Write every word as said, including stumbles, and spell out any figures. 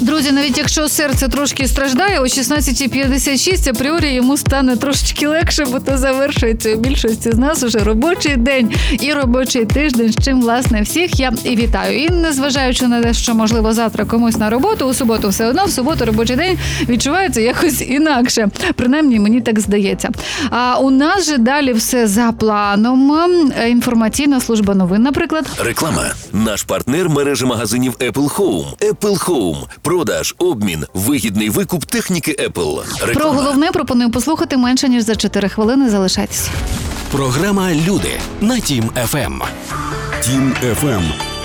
Друзі, навіть якщо серце трошки страждає, о шістнадцята п'ятдесят шість апріорі йому стане трошечки легше, бо то завершується у більшості з нас уже робочий день і робочий тиждень, з чим, власне, всіх я і вітаю. І незважаючи на те, що, можливо, завтра комусь на роботу, у суботу все одно, в суботу робочий день відчувається якось інакше. Принаймні, мені так здається. А у нас же далі все за планом. Інформаційна служба новин, наприклад. Реклама. Наш партнер мережі магазинів Apple Home. Apple Home. Продаж, обмін, вигідний викуп техніки Apple. Реклама. Про головне пропоную послухати менше, ніж за чотири хвилини. Залишайтеся. Програма «Люди» на Тім еф ем. Тім еф ем.